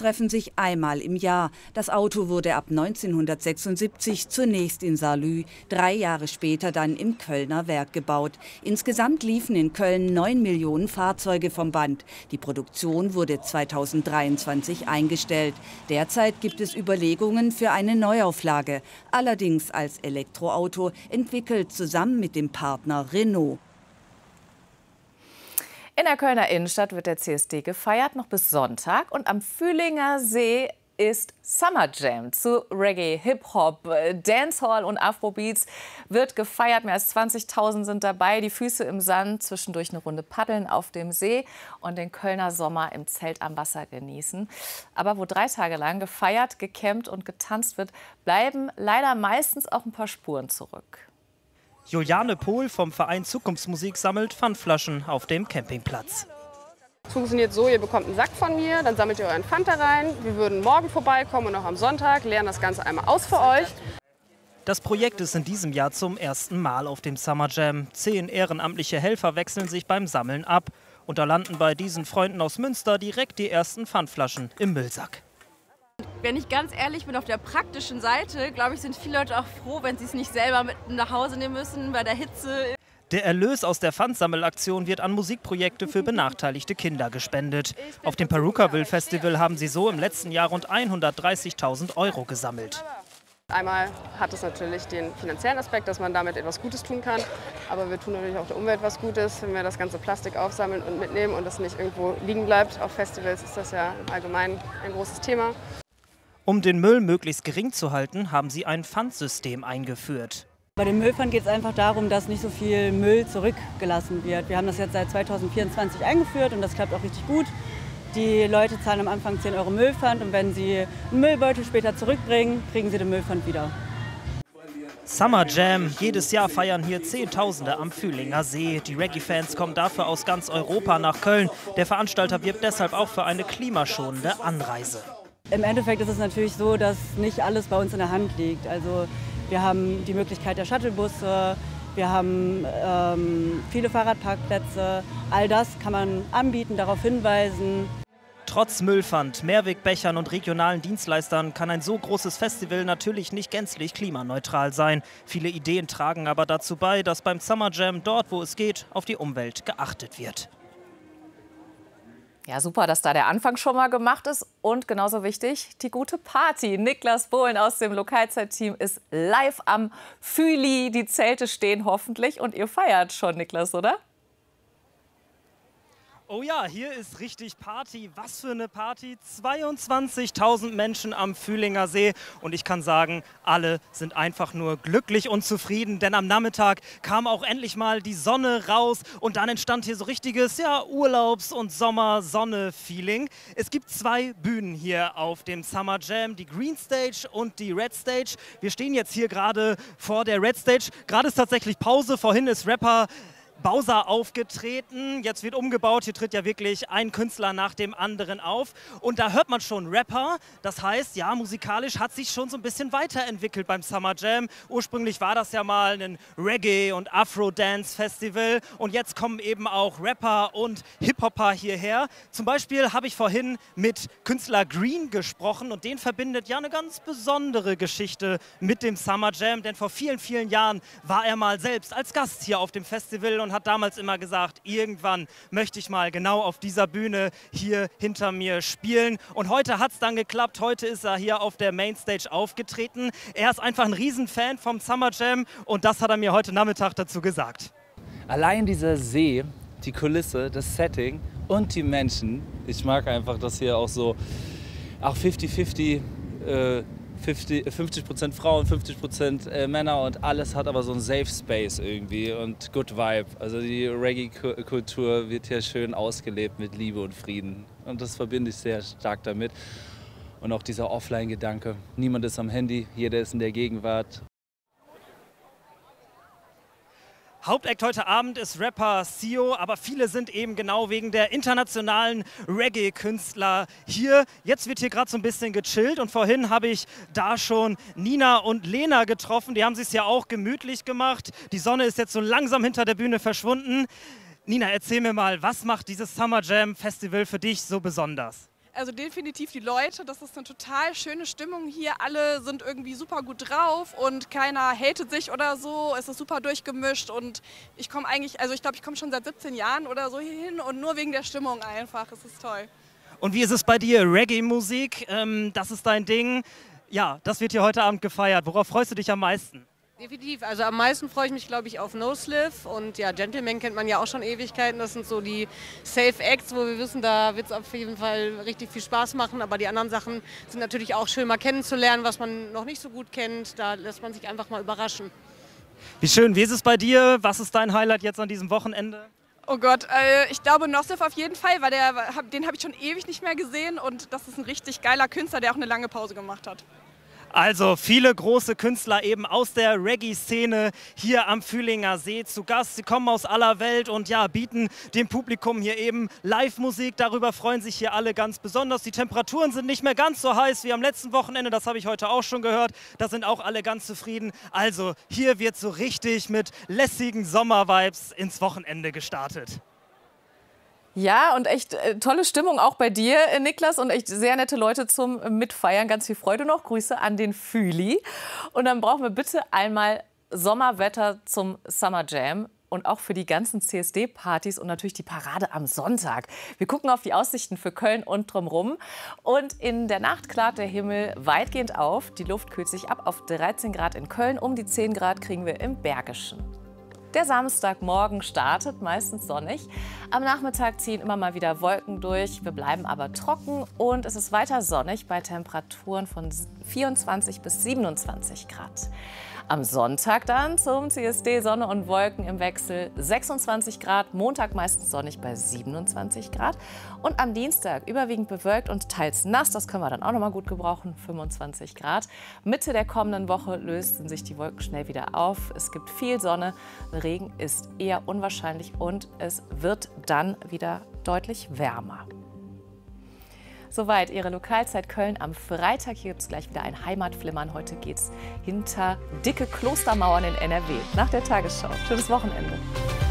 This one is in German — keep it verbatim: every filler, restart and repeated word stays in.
treffen sich einmal im Jahr. Das Auto wurde ab neunzehnhundertsechsundsiebzig zunächst in Saarlouis, drei Jahre später dann im Kölner Werk gebaut. Insgesamt liefen in Köln neun Millionen Fahrzeuge vom Band. Die Produktion wurde zweitausenddreiundzwanzig eingestellt. Derzeit gibt es Überlegungen für eine Neuauflage, allerdings als Elektroauto, entwickelt zusammen mit dem Partner Renault. In der Kölner Innenstadt wird der C S D gefeiert, noch bis Sonntag. Und am Fühlinger See ist Summer Jam zu Reggae, Hip-Hop, Dancehall und Afrobeats. Wird gefeiert, mehr als zwanzigtausend sind dabei, die Füße im Sand, zwischendurch eine Runde paddeln auf dem See und den Kölner Sommer im Zelt am Wasser genießen. Aber wo drei Tage lang gefeiert, gecampt und getanzt wird, bleiben leider meistens auch ein paar Spuren zurück. Juliane Pohl vom Verein Zukunftsmusik sammelt Pfandflaschen auf dem Campingplatz. Es funktioniert so, ihr bekommt einen Sack von mir, dann sammelt ihr euren Pfand da rein. Wir würden morgen vorbeikommen und auch am Sonntag, leeren das Ganze einmal aus für euch. Das Projekt ist in diesem Jahr zum ersten Mal auf dem Summer Jam. Zehn ehrenamtliche Helfer wechseln sich beim Sammeln ab. Und da landen bei diesen Freunden aus Münster direkt die ersten Pfandflaschen im Müllsack. Wenn ich ganz ehrlich bin, auf der praktischen Seite, glaube ich, sind viele Leute auch froh, wenn sie es nicht selber mit nach Hause nehmen müssen bei der Hitze. Der Erlös aus der Pfandsammelaktion wird an Musikprojekte für benachteiligte Kinder gespendet. Auf dem Perukaville Festival haben sie so im letzten Jahr rund hundertdreißigtausend Euro gesammelt. Einmal hat es natürlich den finanziellen Aspekt, dass man damit etwas Gutes tun kann. Aber wir tun natürlich auch der Umwelt was Gutes, wenn wir das ganze Plastik aufsammeln und mitnehmen und das nicht irgendwo liegen bleibt. Auf Festivals ist das ja im Allgemeinen ein großes Thema. Um den Müll möglichst gering zu halten, haben sie ein Pfandsystem eingeführt. Bei dem Müllpfand geht es einfach darum, dass nicht so viel Müll zurückgelassen wird. Wir haben das jetzt seit zweitausendvierundzwanzig eingeführt und das klappt auch richtig gut. Die Leute zahlen am Anfang zehn Euro Müllpfand und wenn sie einen Müllbeutel später zurückbringen, kriegen sie den Müllpfand wieder. Summer Jam. Jedes Jahr feiern hier Zehntausende am Fühlinger See. Die Reggae-Fans kommen dafür aus ganz Europa nach Köln. Der Veranstalter wirbt deshalb auch für eine klimaschonende Anreise. Im Endeffekt ist es natürlich so, dass nicht alles bei uns in der Hand liegt. Also wir haben die Möglichkeit der Shuttlebusse, wir haben ähm, viele Fahrradparkplätze. All das kann man anbieten, darauf hinweisen. Trotz Müllpfand, Mehrwegbechern und regionalen Dienstleistern kann ein so großes Festival natürlich nicht gänzlich klimaneutral sein. Viele Ideen tragen aber dazu bei, dass beim Summer Jam dort, wo es geht, auf die Umwelt geachtet wird. Ja, super, dass da der Anfang schon mal gemacht ist. Und genauso wichtig, die gute Party. Niklas Bohlen aus dem Lokalzeit-Team ist live am Fühli. Die Zelte stehen hoffentlich und ihr feiert schon, Niklas, oder? Oh ja, hier ist richtig Party. Was für eine Party. zweiundzwanzigtausend Menschen am Fühlinger See. Und ich kann sagen, alle sind einfach nur glücklich und zufrieden. Denn am Nachmittag kam auch endlich mal die Sonne raus. Und dann entstand hier so richtiges ja, Urlaubs- und Sommer-Sonne-Feeling. Es gibt zwei Bühnen hier auf dem Summer Jam. Die Green Stage und die Red Stage. Wir stehen jetzt hier gerade vor der Red Stage. Gerade ist tatsächlich Pause. Vorhin ist Rapper Bowser aufgetreten, jetzt wird umgebaut, hier tritt ja wirklich ein Künstler nach dem anderen auf und da hört man schon Rapper, das heißt, ja, musikalisch hat sich schon so ein bisschen weiterentwickelt beim Summer Jam. Ursprünglich war das ja mal ein Reggae- und Afro-Dance-Festival und jetzt kommen eben auch Rapper und Hip-Hopper hierher. Zum Beispiel habe ich vorhin mit Künstler Green gesprochen und den verbindet ja eine ganz besondere Geschichte mit dem Summer Jam, denn vor vielen, vielen Jahren war er mal selbst als Gast hier auf dem Festival und hat damals immer gesagt, irgendwann möchte ich mal genau auf dieser Bühne hier hinter mir spielen. Und heute hat es dann geklappt. Heute ist er hier auf der Mainstage aufgetreten. Er ist einfach ein Riesenfan vom Summer Jam und das hat er mir heute Nachmittag dazu gesagt. Allein dieser See, die Kulisse, das Setting und die Menschen. Ich mag einfach, dass hier auch so auch fünfzig fünfzig äh, fünfzig Prozent Frauen, fünfzig Prozent Männer und alles hat aber so einen Safe Space irgendwie und Good Vibe. Also die Reggae-Kultur wird hier schön ausgelebt mit Liebe und Frieden und das verbinde ich sehr stark damit. Und auch dieser Offline-Gedanke, niemand ist am Handy, jeder ist in der Gegenwart. Hauptact heute Abend ist Rapper Sio, aber viele sind eben genau wegen der internationalen Reggae-Künstler hier. Jetzt wird hier gerade so ein bisschen gechillt und vorhin habe ich da schon Nina und Lena getroffen. Die haben sich ja auch gemütlich gemacht. Die Sonne ist jetzt so langsam hinter der Bühne verschwunden. Nina, erzähl mir mal, was macht dieses Summer Jam Festival für dich so besonders? Also definitiv die Leute, das ist eine total schöne Stimmung hier. Alle sind irgendwie super gut drauf und keiner hatet sich oder so. Es ist super durchgemischt und ich komme eigentlich, also ich glaube, ich komme schon seit siebzehn Jahren oder so hier hin und nur wegen der Stimmung einfach. Es ist toll. Und wie ist es bei dir? Reggae-Musik, ähm, das ist dein Ding. Ja, das wird hier heute Abend gefeiert. Worauf freust du dich am meisten? Definitiv. Also am meisten freue ich mich, glaube ich, auf No Sliff. Und ja, Gentleman kennt man ja auch schon Ewigkeiten. Das sind so die Safe Acts, wo wir wissen, da wird es auf jeden Fall richtig viel Spaß machen. Aber die anderen Sachen sind natürlich auch schön mal kennenzulernen, was man noch nicht so gut kennt. Da lässt man sich einfach mal überraschen. Wie schön. Wie ist es bei dir? Was ist dein Highlight jetzt an diesem Wochenende? Oh Gott, äh, ich glaube No Sliff auf jeden Fall, weil der, den habe ich schon ewig nicht mehr gesehen. Und das ist ein richtig geiler Künstler, der auch eine lange Pause gemacht hat. Also viele große Künstler eben aus der Reggae-Szene hier am Fühlinger See zu Gast. Sie kommen aus aller Welt und ja, bieten dem Publikum hier eben Live-Musik. Darüber freuen sich hier alle ganz besonders. Die Temperaturen sind nicht mehr ganz so heiß wie am letzten Wochenende. Das habe ich heute auch schon gehört. Da sind auch alle ganz zufrieden. Also hier wird so richtig mit lässigen Sommer-Vibes ins Wochenende gestartet. Ja, und echt äh, tolle Stimmung auch bei dir, äh, Niklas, und echt sehr nette Leute zum äh, Mitfeiern. Ganz viel Freude noch. Grüße an den Fühli. Und dann brauchen wir bitte einmal Sommerwetter zum Summer Jam und auch für die ganzen C S D-Partys und natürlich die Parade am Sonntag. Wir gucken auf die Aussichten für Köln und drumherum. Und in der Nacht klart der Himmel weitgehend auf. Die Luft kühlt sich ab auf dreizehn Grad in Köln. Um die zehn Grad kriegen wir im Bergischen. Der Samstagmorgen startet meistens sonnig. Am Nachmittag ziehen immer mal wieder Wolken durch. Wir bleiben aber trocken und es ist weiter sonnig bei Temperaturen von vierundzwanzig bis siebenundzwanzig Grad. Am Sonntag dann zum C S D Sonne und Wolken im Wechsel sechsundzwanzig Grad, Montag meistens sonnig bei siebenundzwanzig Grad und am Dienstag überwiegend bewölkt und teils nass, das können wir dann auch noch mal gut gebrauchen, fünfundzwanzig Grad. Mitte der kommenden Woche lösten sich die Wolken schnell wieder auf, es gibt viel Sonne, Regen ist eher unwahrscheinlich und es wird dann wieder deutlich wärmer. Soweit Ihre Lokalzeit Köln am Freitag. Hier gibt es gleich wieder ein Heimatflimmern. Heute geht es hinter dicke Klostermauern in N R W. Nach der Tagesschau. Schönes Wochenende.